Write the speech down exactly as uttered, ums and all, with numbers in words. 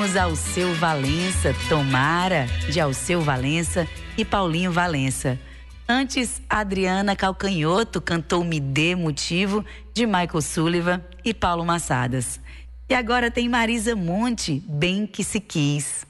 ouvimos Alceu Valença, Tomara, de Alceu Valença e Paulinho Valença. Antes, Adriana Calcanhoto cantou Me Dê Motivo, de Michael Sullivan e Paulo Massadas. E agora tem Marisa Monte, Bem Que Se Quis.